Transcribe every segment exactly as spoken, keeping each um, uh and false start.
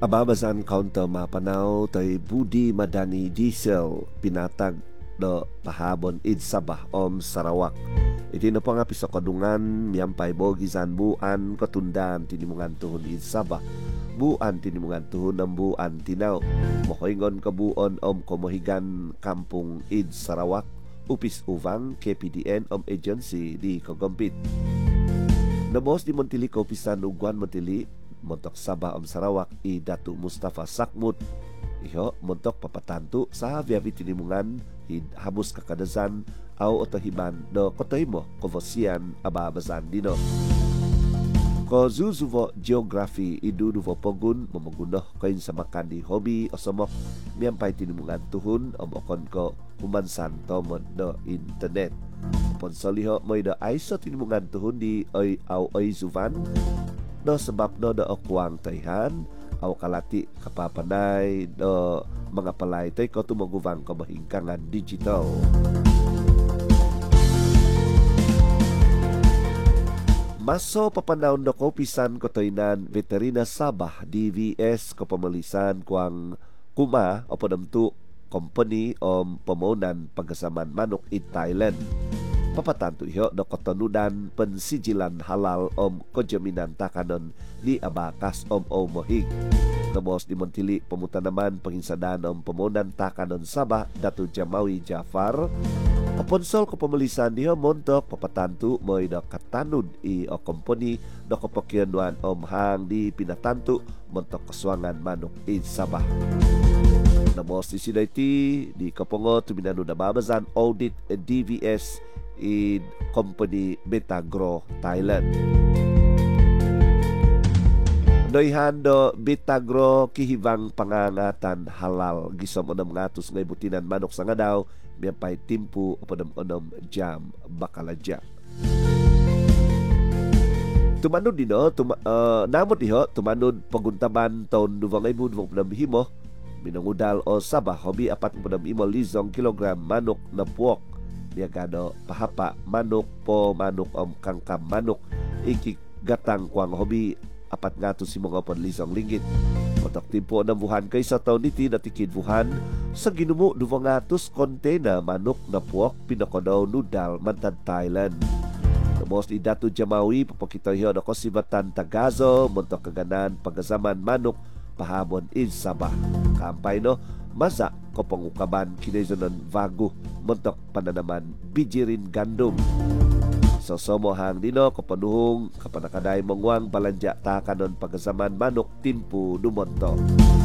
Ababasan counter mapanaw tay Budi Madani Diesel pinatag do pahabon id Sabah om Sarawak. Iti na pa nga pisakadungan miyampay bogisan buan katundan tinimungan tuhon id Sabah. Buan tinimungan tuhon ng buan tinaw. Mokoingon kabuon om komohigan kampung id Sarawak. Upis uvang K P D N om agency di Kogompit. Namos di Montili ko pisan ugwan Montili montok Sabah om Sarawak i Datu Mustafa Sakmut iho montok papatantu sa biyabi tinimungan id habus kakadazan aw otahiban do kotohimo kovosian ababasan dino ko zuzuvo geography iduduvo pogun mamagunoh kain sa makan di hobi o somok miyampay tinimungan tuhun om okon ko humansan tomon do internet ponsoliho moy do ay sa tinimungan tuhun di oy aw oy zuvan no sebab no da okwang tayhan aw kalati kapapanay do mga palay tay ko tumaguvang kamahingkangan digital. Maso papanahon na ko pisan ko toynan Veterina Sabah D V S ko pamalisan kuang kuma o padamtu company o pamunan pagasaman manok in Thailand. Papatanto iho do kotonudan pensijilan halal om kojaminan takanon ni abakas om o mohig. Namos di Montili pemuta naman penginsadan om pemunan takanon Sabah Datu Jamawi Jafar. Aponsol ko pamalisan niyo montok papatanto moy do katanud i o komponi do kopokyanuan om hang di pinatanto montok kaswangan manok in Sabah. Namos di sidayti di kapongo tuminano na babazan audit D V S in company Betagro Thailand. Noyhando Betagro kihibang pangangatan halal gisom onom ngatus ngay butinan manok sa nga daw miyapay timpu onom jam bakaladya. Tumanod dino tuma, uh, namot iho tumanod paguntaban taon duwang ay budwang panamhimo minangudal o Sabah hobi apat panamhimo lizong kilogram manok na puwok biagado pahapa manok po manok om kangkam manok iki gatang kuang hobi apat ngato si mga panlisang linggit patak timpo ng buhan kay sa taon niti natikid buhan sa ginumo duwang ngatos kontena manok na puwak pinakodaw nudal mantad Thailand. Namos ni Datu Jamawi papakitayo na ko si Batan Tagazo montok kaganan pagasaman manok pahabon in Sabah kampay no masa ko pangukaban kinaizonan vago montok pananaman bijirin gandum so somohang dino ko panuhong kapanakaday mongwang balanja takanon pagasaman manok timpu dumonto.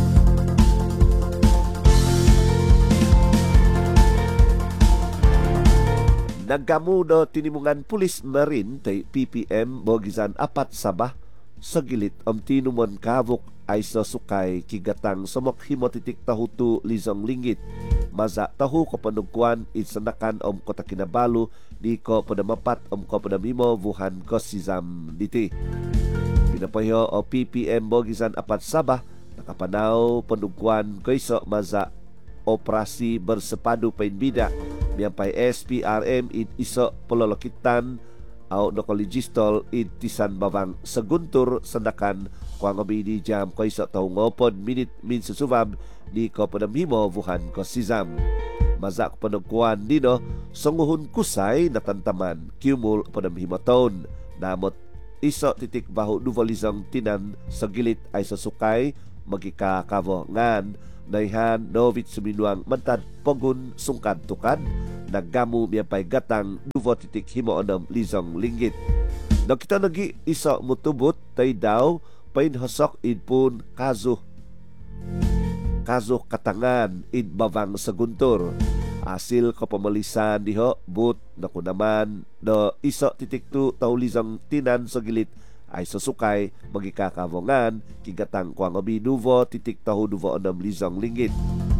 Naggamudo tinimungan pulis marin tay P P M bogisan apat Sabah sa gilit om tinumon kavok ay sa sukay kigatang somok himotitik tahutu lizong linggit maza tahu ko panugkuan isanakan om kota kinabalu di ko padamapat om ko padamimo vuhan ko sizam diti pinapayo o P P M bogisan apat Sabah nakapanaw panugkuan ko iso maza operasi bersepadu painbida miyampay S P R M it iso pololokitan aw nokologistol it tisan bawang seguntur sandakan kuang obidi jam ko iso tau ngopod minit min susubab di ko panamhimo vuhan ko sizam maza ko panagkuan dino songuhun kusay natantaman kiumul panamhimo taon namot iso titik baho duvalizang tinan sa gilit ay sa sukay magikakavo ngan naihan novit suminuang mantad pogun sungkad tukad naggamu miyapay gatang duvo titik himo onom lizong linggit. No kita nagi iso mutubot tay daw painhosok idpun kaso kaso katangan id bawang sa guntur asil ko pamalisan diho but naku naman no iso titik tu taw lizong tinan sa gilit ay susukay magikakavongan kigatang kuang obi duvo titik tahu duvo onom lizong linggit.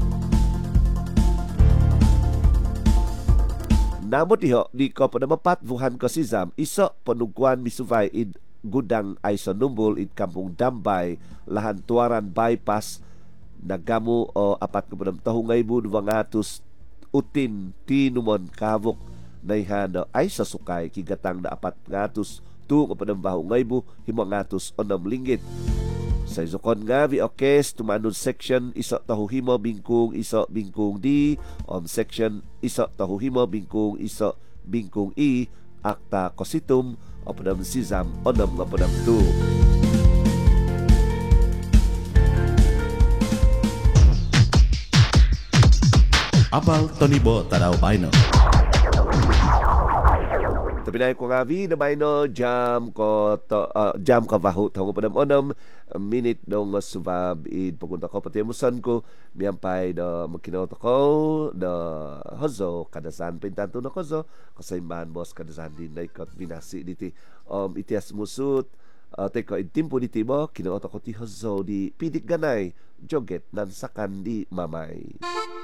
Namot iho di ko panamapat vuhan ko sizam iso panugkuan misuvay id gudang ay sa numbol id kampung Dambay lahan tuaran bypass nagamu o apat ko panam tahungay bu duwang atus utin tinumon kavok nayhano ay sa sukay kigatang na apat ngatus tu ko panambaho ngay bu himo ngatus onom linggit Sa isokon nga vi okes tumanod section iso tahuhimo bingkong iso bingkong D om section iso tahuhimo bingkong iso bingkong E akta kositum o padam sizam onam nga padam tu. Apal Tonibo Tadao Baino. Tapi na ko nga vi na bayno jam ko to, uh, jam ka bahu tango padam onam minute dong subab id pagunta ko pati musan ko miampay da makinoto ko da hozo kadasan pintanto na kozo kasayman boss kadasan din na ikot binasi diti um itias musut uh, teko intimpo diti mo kinoto ko ti hozo di pidik ganay joget nan sakan di mamay.